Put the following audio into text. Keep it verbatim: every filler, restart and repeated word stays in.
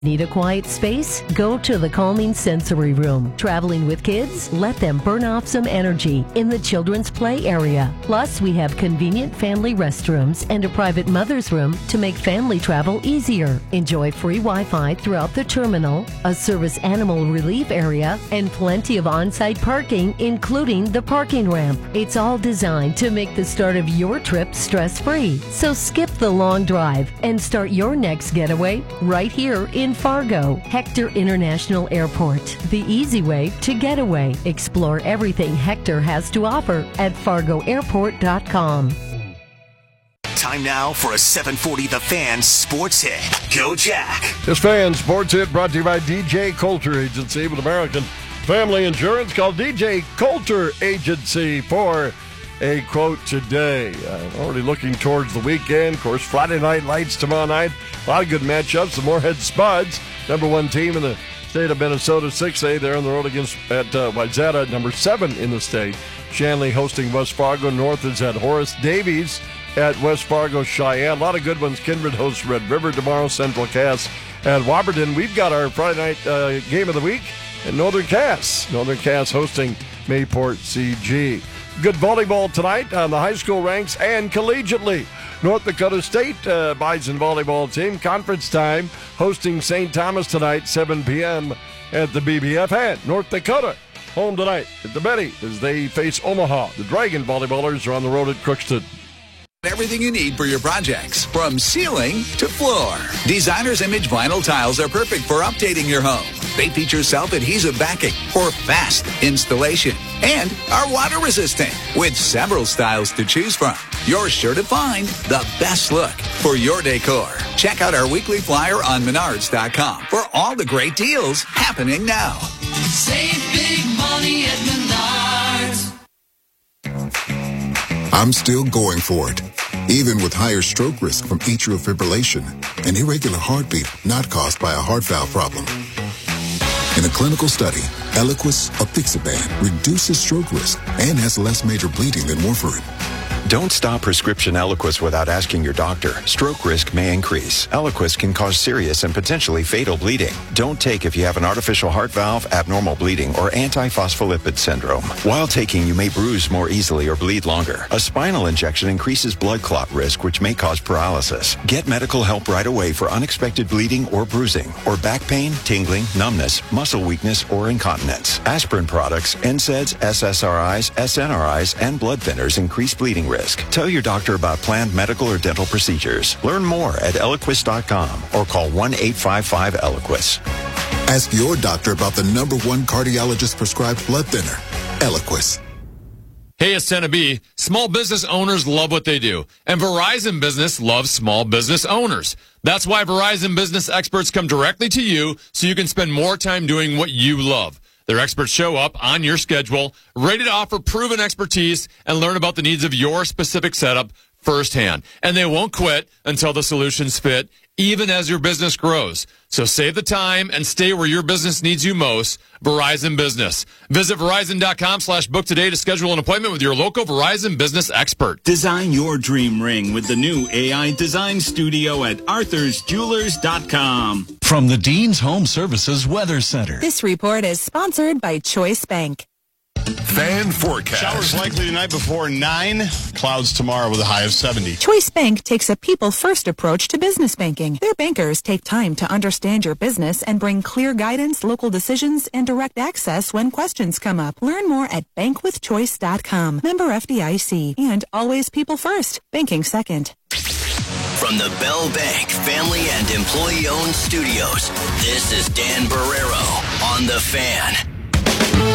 Need a quiet space? Go to the Calming Sensory Room. Traveling with kids? Let them burn off some energy in the children's play area. Plus, we have convenient family restrooms and a private mother's room to make family travel easier. Enjoy free Wi-Fi throughout the terminal, a service animal relief area, and plenty of on-site parking, including the parking ramp. It's all designed to make the start of your trip stress-free. So skip the long drive and start your next getaway right here in Fargo. Hector International Airport, the easy way to get away. Explore everything Hector has to offer at fargo airport dot com. Time now for a seven forty The Fan Sports Hit. Go Jack. This Fan Sports Hit brought to you by D J Coulter Agency with American Family Insurance. Call D J Coulter Agency for a quote today. Uh, already looking towards the weekend. Of course, Friday Night Lights tomorrow night. A lot of good matchups. The Moorhead Spuds, number one team in the state of Minnesota, six A. They're on the road against at uh, Wayzata, number seven in the state. Shanley hosting West Fargo. North is at Horace Davies at West Fargo Cheyenne. A lot of good ones. Kindred hosts Red River tomorrow. Central Cass at Waberton. We've got our Friday night uh, game of the week at Northern Cass. Northern Cass hosting Mayport C G. Good volleyball tonight on the high school ranks and collegiately. North Dakota State uh, Bison volleyball team, conference time, hosting Saint Thomas tonight, seven p.m. at the B B F. And North Dakota home tonight at the Betty as they face Omaha. The Dragon volleyballers are on the road at Crookston. Everything you need for your projects, from ceiling to floor. Designer's Image vinyl tiles are perfect for updating your home. They feature self-adhesive backing for fast installation and are water resistant with several styles to choose from. You're sure to find the best look for your decor. Check out our weekly flyer on menards dot com for all the great deals happening now. Save big money at Menards. I'm still going for it, even with higher stroke risk from atrial fibrillation, an irregular heartbeat not caused by a heart valve problem. In a clinical study, Eliquis apixaban reduces stroke risk and has less major bleeding than warfarin. Don't stop prescription Eliquis without asking your doctor. Stroke risk may increase. Eliquis can cause serious and potentially fatal bleeding. Don't take if you have an artificial heart valve, abnormal bleeding, or antiphospholipid syndrome. While taking, you may bruise more easily or bleed longer. A spinal injection increases blood clot risk, which may cause paralysis. Get medical help right away for unexpected bleeding or bruising, or back pain, tingling, numbness, muscle weakness, or incontinence. Aspirin products, N SAIDs, S S R Is, S N R Is, and blood thinners increase bleeding risk. Tell your doctor about planned medical or dental procedures. Learn more at eliquis dot com or call one eight five five Eliquis. Ask your doctor about the number one cardiologist prescribed blood thinner, Eliquis. Hey, it's Senna B. Small business owners love what they do, and Verizon Business loves small business owners. That's why Verizon Business experts come directly to you so you can spend more time doing what you love. Their experts show up on your schedule, ready to offer proven expertise and learn about the needs of your specific setup firsthand. And they won't quit until the solutions fit, even as your business grows. So save the time and stay where your business needs you most. Verizon Business. Visit Verizon dot com slash book today to schedule an appointment with your local Verizon Business expert. Design your dream ring with the new A I Design Studio at arthurs jewelers dot com. From the Dean's Home Services Weather Center. This report is sponsored by Choice Bank. Fan forecast. Showers likely tonight before nine. Clouds tomorrow with a high of seventy. Choice Bank takes a people-first approach to business banking. Their bankers take time to understand your business and bring clear guidance, local decisions, and direct access when questions come up. Learn more at bank with choice dot com. Member F D I C. And always people first. Banking second. From the Bell Bank family and employee-owned studios, this is Dan Barrero on The Fan.